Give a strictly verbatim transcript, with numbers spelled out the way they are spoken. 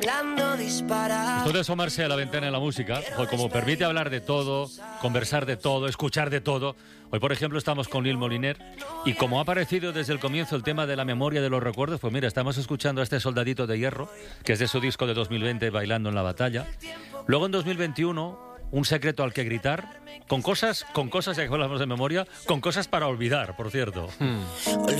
Esto de asomarse a la ventana de la música, hoy como permite hablar de todo, conversar de todo, escuchar de todo. Hoy, por ejemplo, estamos con Lil Moliner y como ha aparecido desde el comienzo el tema de la memoria de los recuerdos, pues mira, estamos escuchando a este Soldadito de Hierro, que es de su disco de dos mil veinte, Bailando en la Batalla. Luego en dos mil veintiuno, Un secreto al que gritar, con cosas, con cosas, ya que hablamos de memoria, con cosas para olvidar, por cierto. Hmm.